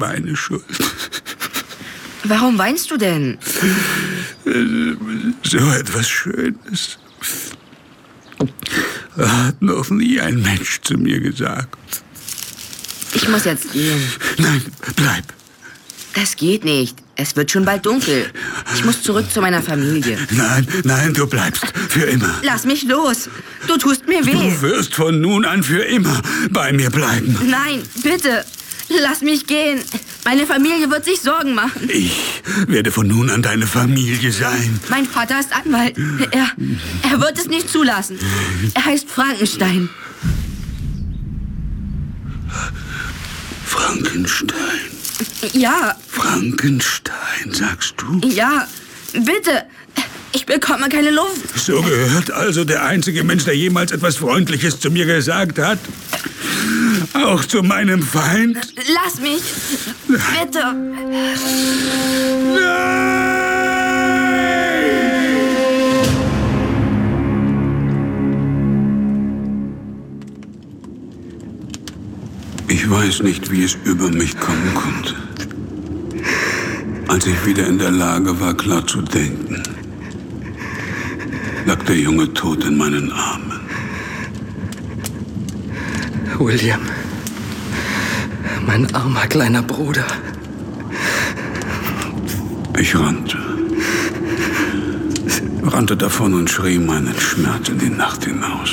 meine Schuld. Warum weinst du denn? So etwas Schönes hat noch nie ein Mensch zu mir gesagt. Ich muss jetzt gehen. Nein, bleib. Das geht nicht. Es wird schon bald dunkel. Ich muss zurück zu meiner Familie. Nein, du bleibst für immer. Lass mich los. Du tust mir weh. Du wirst von nun an für immer bei mir bleiben. Nein, bitte. Lass mich gehen. Meine Familie wird sich Sorgen machen. Ich werde von nun an deine Familie sein. Mein Vater ist Anwalt. Er wird es nicht zulassen. Er heißt Frankenstein. Frankenstein? Ja. Frankenstein, sagst du? Ja, bitte. Ich bekomme keine Luft. So gehört also der einzige Mensch, der jemals etwas Freundliches zu mir gesagt hat. Auch zu meinem Feind. Lass mich. Bitte. Nein! Ich weiß nicht, wie es über mich kommen konnte. Als ich wieder in der Lage war, klar zu denken, lag der Junge tot in meinen Armen. William, mein armer kleiner Bruder. Ich rannte davon und schrie meinen Schmerz in die Nacht hinaus.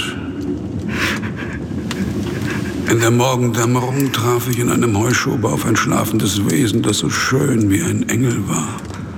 In der Morgendämmerung traf ich in einem Heuschober auf ein schlafendes Wesen, das so schön wie ein Engel war.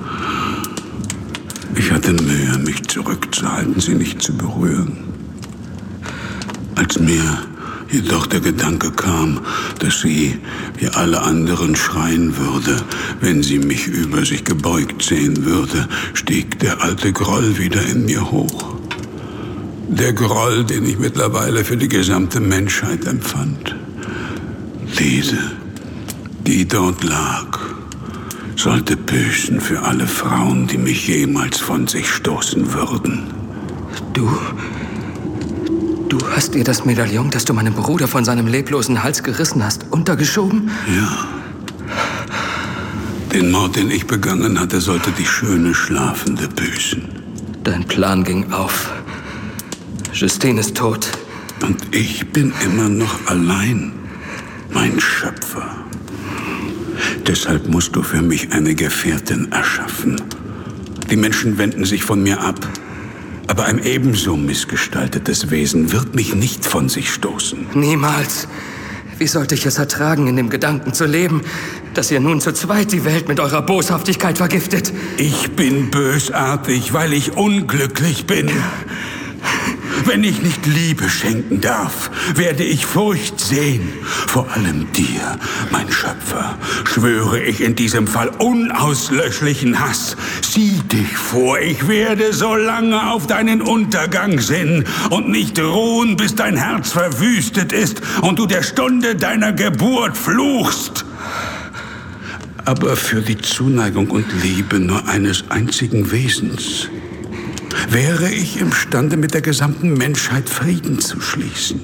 Ich hatte Mühe, mich zurückzuhalten, sie nicht zu berühren. Als mir jedoch der Gedanke kam, dass sie, wie alle anderen, schreien würde, wenn sie mich über sich gebeugt sehen würde, stieg der alte Groll wieder in mir hoch. Der Groll, den ich mittlerweile für die gesamte Menschheit empfand. Diese, die dort lag, sollte büßen für alle Frauen, die mich jemals von sich stoßen würden. Du hast ihr das Medaillon, das du meinem Bruder von seinem leblosen Hals gerissen hast, untergeschoben? Ja. Den Mord, den ich begangen hatte, sollte die schöne Schlafende büßen. Dein Plan ging auf. Justine ist tot. Und ich bin immer noch allein, mein Schöpfer. Deshalb musst du für mich eine Gefährtin erschaffen. Die Menschen wenden sich von mir ab. Aber ein ebenso missgestaltetes Wesen wird mich nicht von sich stoßen. Niemals. Wie sollte ich es ertragen, in dem Gedanken zu leben, dass ihr nun zu zweit die Welt mit eurer Boshaftigkeit vergiftet? Ich bin bösartig, weil ich unglücklich bin. Wenn ich nicht Liebe schenken darf, werde ich Furcht sehen. Vor allem dir, mein Schöpfer, schwöre ich in diesem Fall unauslöschlichen Hass. Sieh dich vor, ich werde so lange auf deinen Untergang sinnen und nicht ruhen, bis dein Herz verwüstet ist und du der Stunde deiner Geburt fluchst. Aber für die Zuneigung und Liebe nur eines einzigen Wesens wäre ich imstande, mit der gesamten Menschheit Frieden zu schließen.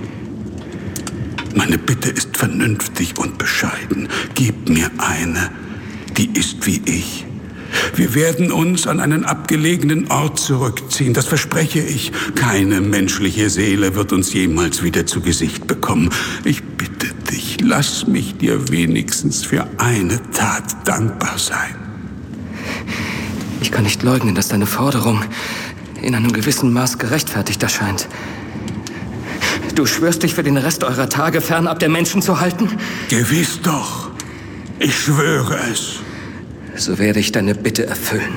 Meine Bitte ist vernünftig und bescheiden. Gib mir eine, die ist wie ich. Wir werden uns an einen abgelegenen Ort zurückziehen, das verspreche ich. Keine menschliche Seele wird uns jemals wieder zu Gesicht bekommen. Ich bitte dich, lass mich dir wenigstens für eine Tat dankbar sein. Ich kann nicht leugnen, dass deine Forderung in einem gewissen Maß gerechtfertigt erscheint. Du schwörst dich für den Rest eurer Tage fernab der Menschen zu halten? Gewiss doch. Ich schwöre es. So werde ich deine Bitte erfüllen.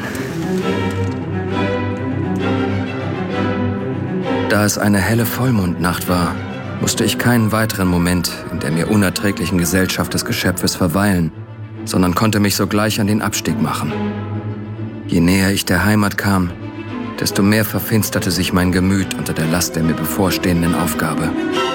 Da es eine helle Vollmondnacht war, musste ich keinen weiteren Moment in der mir unerträglichen Gesellschaft des Geschöpfes verweilen, sondern konnte mich sogleich an den Abstieg machen. Je näher ich der Heimat kam, desto mehr verfinsterte sich mein Gemüt unter der Last der mir bevorstehenden Aufgabe.